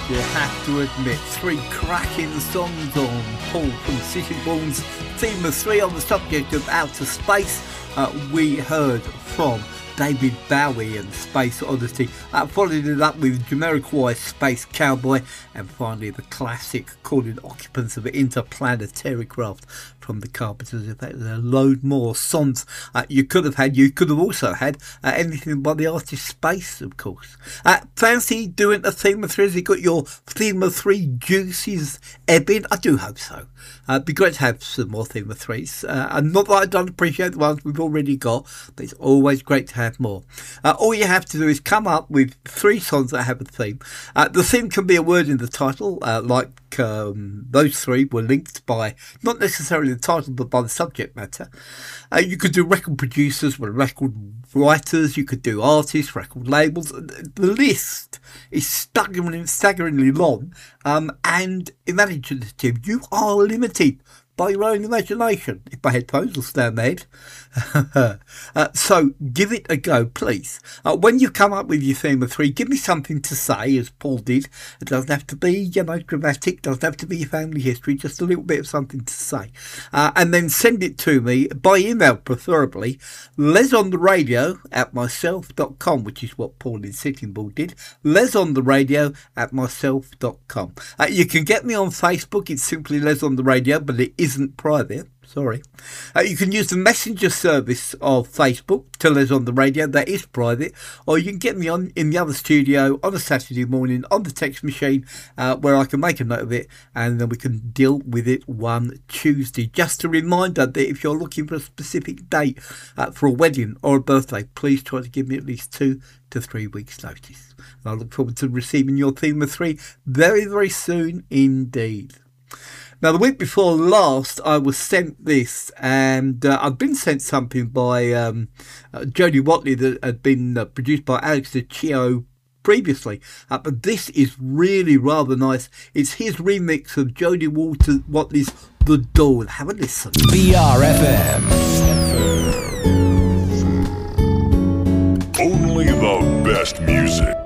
you have to admit, three cracking songs on Paul from Sittingbourne's theme of three on the subject of outer space. We heard from David Bowie and Space Oddity, followed it up with Jamiroquai Space Cowboy, and finally the classic Calling Occupants of Interplanetary Craft from the Carpenters. In fact, there's a load more songs you could have had. You could have also had anything by the artist Space, of course. Fancy doing a theme of three? Has he got your theme of three juices ebbing? I do hope so. It'd be great to have some more theme of threes. And not that I don't appreciate the ones we've already got, but it's always great to have more. All you have to do is come up with three songs that have a theme. The theme can be a word in the title, like those three were linked by not necessarily the title but by the subject matter. You could do record producers, record writers, you could do artists, record labels. The list is staggeringly long, and imaginative. You are limited by your own imagination, if my headphones will stand there. So give it a go, please. When you come up with your theme of three, give me something to say, as Paul did. It doesn't have to be, dramatic, doesn't have to be your family history, just a little bit of something to say. And then send it to me by email, preferably, lesontheradio@myself.com, which is what Paul in Sittingbourne did. lesontheradio@myself.com. You can get me on Facebook, it's simply Les on the Radio, but it isn't private. Sorry. You can use the messenger service of Facebook to Les on the Radio. That is private. Or you can get me on in the other studio on a Saturday morning on the text machine, where I can make a note of it and then we can deal with it one Tuesday. Just a reminder that if you're looking for a specific date for a wedding or a birthday, please try to give me at least 2 to 3 weeks notice. And I look forward to receiving your theme of three very, very soon indeed. Now, the week before last, I was sent this, and I'd been sent something by Jodie Watley that had been produced by Alex DiCio previously. But this is really rather nice. It's his remix of Jodie Watley's The Dawn. Have a listen. BRFM. Only the best music.